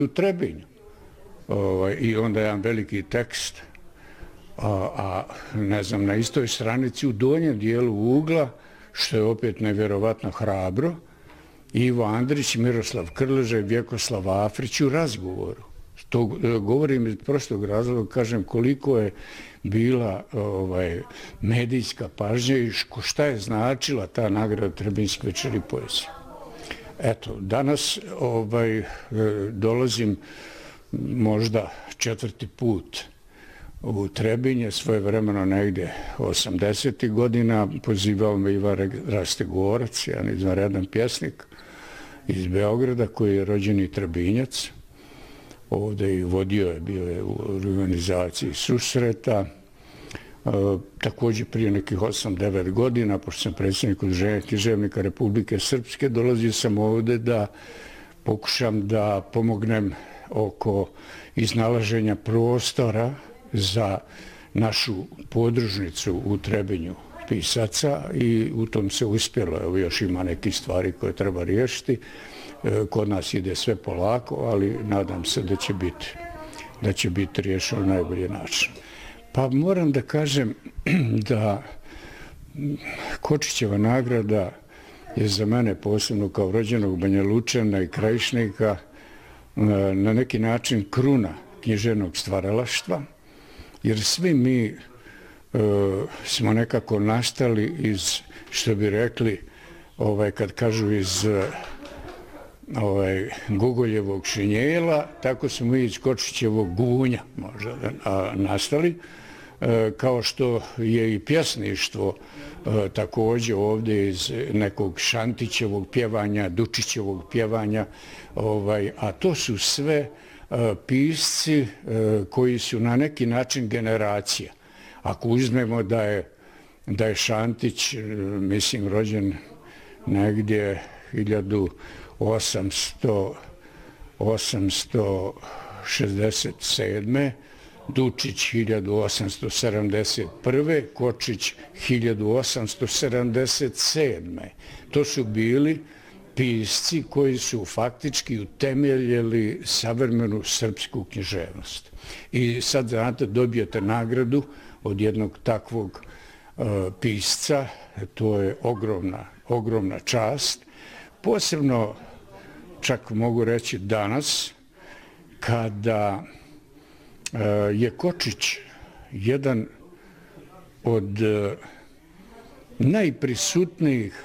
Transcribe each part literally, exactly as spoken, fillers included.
u Trebinju. Ovaj, I onda jedan veliki tekst, a, a ne znam, na istoj stranici u donjem dijelu ugla, što je opet nevjerovatno hrabro, Ivo Andrić, Miroslav Krleža i Vjekoslav Afrić u razgovoru. To govorim iz prostog razloga, kažem koliko je bila ovaj, medijska pažnja i šta je značila ta nagrada Trebinjske večeri poezije. Eto, danas ovaj, dolazim možda četvrti put u Trebinje, svojevremeno negdje osamdesetih godina. Pozivao me Ivan Rastegorac, jedan izvanredan pjesnik iz Beograda koji je rođeni Trebinjac. Ovdje i vodio je, bio je u organizaciji susreta. E, također prije nekih osam devet godina, pošto sam predsjednik Udruženja književnika Republike Srpske, dolazio sam ovdje da pokušam da pomognem oko iznalaženja prostora za našu podružnicu u Trebinju pisaca i u tom se uspjelo. Evo još ima neke stvari koje treba riješiti. Kod nas ide sve polako, ali nadam se da će biti, da će biti riješeno na najbolji način. Pa moram da kažem da Kočićeva nagrada je za mene, posebno kao rođenog Banja Lučana i Krajišnika, na neki način kruna književnog stvaralaštva, jer svi mi e, smo nekako nastali iz, što bi rekli, ovaj, kad kažu iz ovaj, Gogoljevog šinjela, tako smo mi iz Kočićevog gunja možda a, nastali, e, kao što je i pjesništvo e, također ovdje iz nekog Šantićevog pjevanja, Dučićevog pjevanja, ovaj, a to su sve e, pisci e, koji su na neki način generacija. Ako uzmemo da je, da je Šantić, e, mislim, rođen negdje hiljadu osamsto šezdeset sedme. Dučić hiljadu osamsto sedamdeset prve. Kočić hiljadu osamsto sedamdeset sedme. To su bili pisci koji su faktički utemeljili savremenu srpsku književnost. I sad, znate, dobijete nagradu od jednog takvog uh, pisca, to je ogromna, ogromna čast. Posebno, čak mogu reći danas, kada uh, je Kočić jedan od uh, najprisutnijih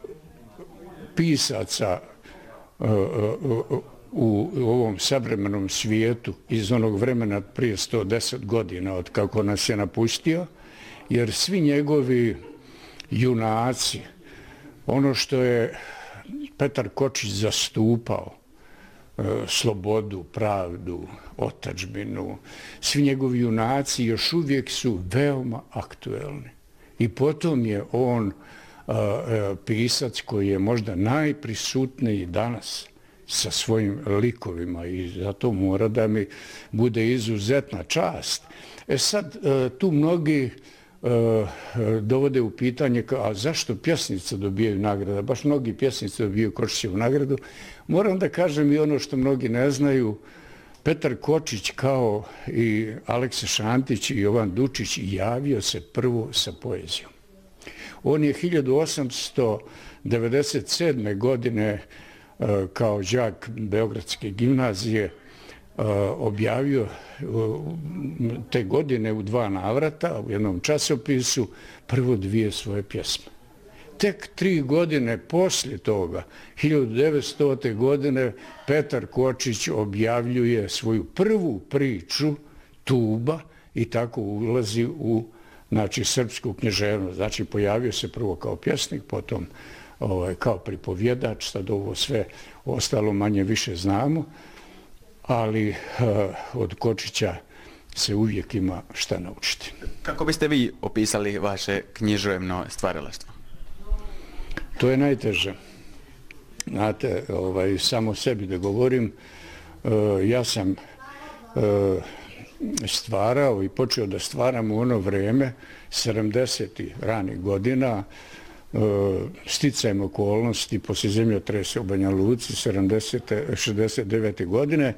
pisaca uh, uh, u, u ovom savremenom svijetu iz onog vremena prije sto deset godina od kako nas je napustio, jer svi njegovi junaci, ono što je Petar Kočić zastupao, uh, slobodu, pravdu, otadžbinu, svi njegovi junaci još uvijek su veoma aktuelni. I potom je on Uh, uh, pisac koji je možda najprisutniji danas sa svojim likovima i zato mora da mi bude izuzetna čast. E sad, uh, tu mnogi uh, dovode u pitanje, a zašto pjesnice dobijaju nagrada? Baš mnogi pjesnice dobijaju Kočićevu nagradu. Moram da kažem i ono što mnogi ne znaju, Petar Kočić kao i Aleksa Šantić i Jovan Dučić javio se prvo sa poezijom. On je hiljadu osamsto devedeset sedme. godine kao đak Beogradske gimnazije objavio te godine u dva navrata u jednom časopisu prvo dvije svoje pjesme. Tek tri godine poslije toga, hiljadu devetstote. godine, Petar Kočić objavljuje svoju prvu priču Tuba i tako ulazi u znači srpsku književnost. Znači pojavio se prvo kao pjesnik, potom ovaj, kao pripovjedač, sad ovo sve ostalo manje više znamo, ali uh, od Kočića se uvijek ima šta naučiti. Kako biste vi opisali vaše književno stvaralaštvo? To je najteže. Znate, ovaj, samo sebi da govorim, uh, ja sam uh, stvarao i počeo da stvaram u ono vreme, sedamdesetih ranih godina, sticajem okolnosti poslije zemljotresa u Banja Luci, šezdeset devete. godine,